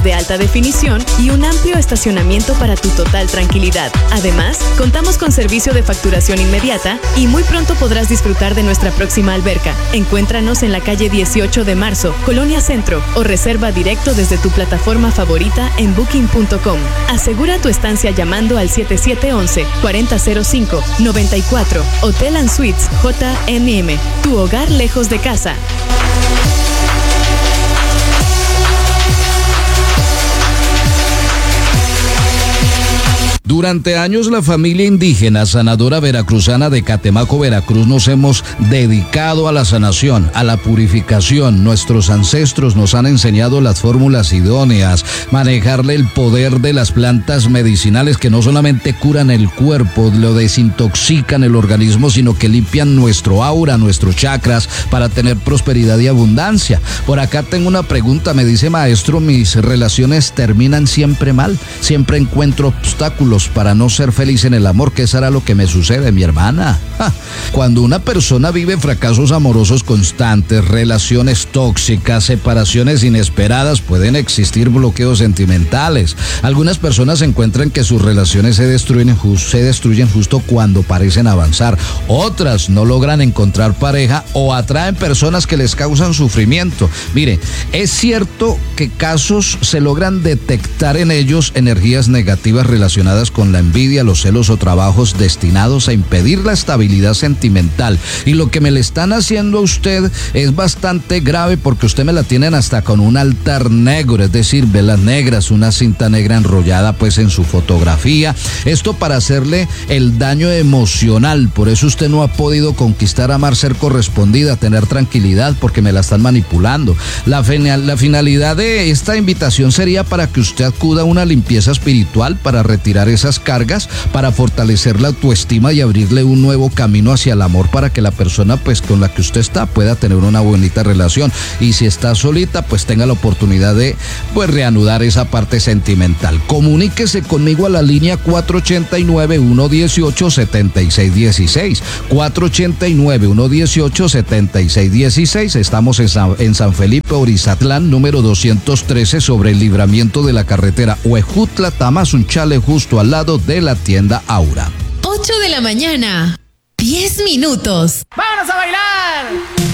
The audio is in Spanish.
de alta definición y un amplio estacionamiento para tu total tranquilidad. Además, contamos con servicio de facturación inmediata y muy pronto podrás disfrutar de nuestra próxima alberca. Encuéntranos en la calle 18 de marzo, Colonia Centro, o reserva directo desde tu plataforma favorita en booking.com. Asegura tu estancia llamando al 7711-4005-94. Hotel and Suites JNM, tu hogar lejos de casa. Durante años la familia indígena sanadora veracruzana de Catemaco, Veracruz, nos hemos dedicado a la sanación, a la purificación. Nuestros ancestros nos han enseñado las fórmulas idóneas, manejarle el poder de las plantas medicinales que no solamente curan el cuerpo, lo desintoxican el organismo, sino que limpian nuestro aura, nuestros chakras para tener prosperidad y abundancia. Por acá tengo una pregunta, me dice: maestro, mis relaciones terminan siempre mal, siempre encuentro obstáculos para no ser feliz en el amor. ¿Qué será lo que me sucede, mi hermana? Cuando una persona vive fracasos amorosos constantes, relaciones tóxicas, separaciones inesperadas, pueden existir bloqueos sentimentales. Algunas personas encuentran que sus relaciones se destruyen justo cuando parecen avanzar. Otras no logran encontrar pareja o atraen personas que les causan sufrimiento. Mire, es cierto que casos se logran detectar en ellos energías negativas relacionadas con la envidia, los celos o trabajos destinados a impedir la estabilidad sentimental. Y lo que me le están haciendo a usted es bastante grave, porque usted me la tienen hasta con un altar negro, es decir, velas negras, una cinta negra enrollada pues en su fotografía. Esto para hacerle el daño emocional. Por eso usted no ha podido conquistar, amar, ser correspondida, tener tranquilidad, porque me la están manipulando. La finalidad de esta invitación sería para que usted acuda a una limpieza espiritual para retirar esas cargas, para fortalecer la autoestima y abrirle un nuevo camino hacia el amor, para que la persona pues con la que usted está pueda tener una bonita relación, y si está solita pues tenga la oportunidad de pues reanudar esa parte sentimental. Comuníquese conmigo a la línea 489-118-7616, 489-118-7616. Estamos en San Felipe, Orizatlán, número 213, sobre el libramiento de la carretera Huejutla-Tamazunchale, justo al lado de la tienda Aura. 8 de la mañana, 10 minutos. ¡Vámonos a bailar!